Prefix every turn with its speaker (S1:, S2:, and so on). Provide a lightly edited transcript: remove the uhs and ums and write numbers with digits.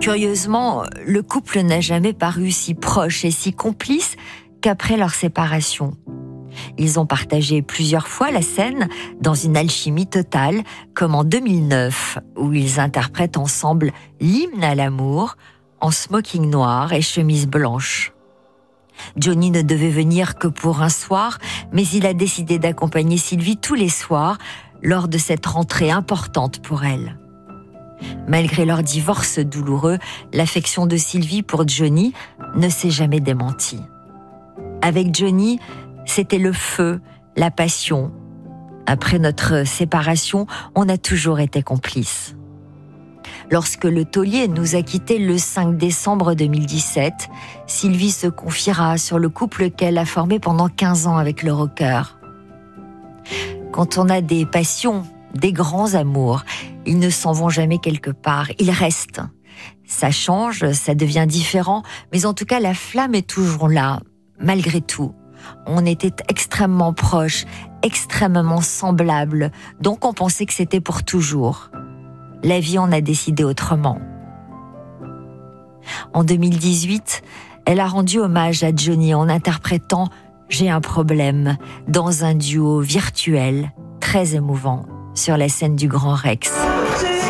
S1: Curieusement, le couple n'a jamais paru si proche et si complice qu'après leur séparation. Ils ont partagé plusieurs fois la scène dans une alchimie totale, comme en 2009, où ils interprètent ensemble l'hymne à l'amour en smoking noir et chemise blanche. Johnny ne devait venir que pour un soir, mais il a décidé d'accompagner Sylvie tous les soirs lors de cette rentrée importante pour elle. Malgré leur divorce douloureux, l'affection de Sylvie pour Johnny ne s'est jamais démentie. Avec Johnny, c'était le feu, la passion. Après notre séparation, on a toujours été complices. Lorsque le taulier nous a quittés le 5 décembre 2017, Sylvie se confiera sur le couple qu'elle a formé pendant 15 ans avec le rocker. Quand on a des passions, des grands amours, ils ne s'en vont jamais quelque part, ils restent. Ça change, ça devient différent, mais en tout cas la flamme est toujours là, malgré tout. On était extrêmement proches, extrêmement semblables, donc on pensait que c'était pour toujours. La vie en a décidé autrement. En 2018, elle a rendu hommage à Johnny en interprétant « J'ai un problème » dans un duo virtuel très émouvant sur la scène du Grand Rex.